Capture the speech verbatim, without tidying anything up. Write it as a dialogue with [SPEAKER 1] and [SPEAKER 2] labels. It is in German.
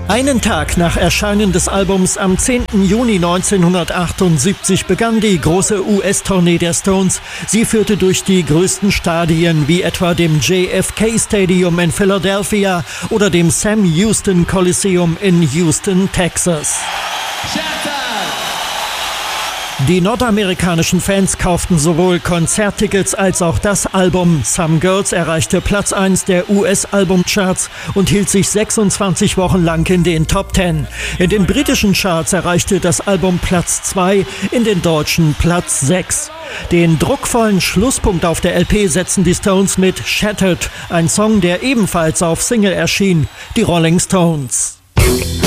[SPEAKER 1] Einen Tag nach Erscheinen des Albums am zehnten Juni neunzehnhundertachtundsiebzig begann die große U S-Tournee der Stones. Sie führte durch die größten Stadien wie etwa dem J F K Stadium in Philadelphia oder dem Sam Houston Coliseum in Houston, Texas. Die nordamerikanischen Fans kauften sowohl Konzerttickets als auch das Album. Some Girls erreichte Platz eins der U S-Albumcharts und hielt sich sechsundzwanzig Wochen lang in den Top Ten. In den britischen Charts erreichte das Album Platz zwei, in den deutschen Platz sechs. Den druckvollen Schlusspunkt auf der L P setzen die Stones mit Shattered, ein Song, der ebenfalls auf Single erschien, die Rolling Stones.